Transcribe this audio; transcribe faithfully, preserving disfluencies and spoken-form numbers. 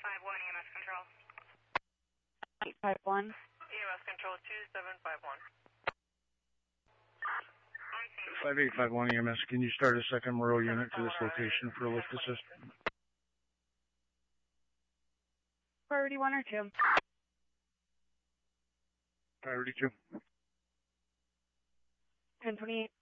five one E M S control. eight five one. E M S control two seven five one. five eight five one E M S, can you start a second Murrow unit to this location for a lift assist? Priority one or two? Priority two. ten twenty-eight.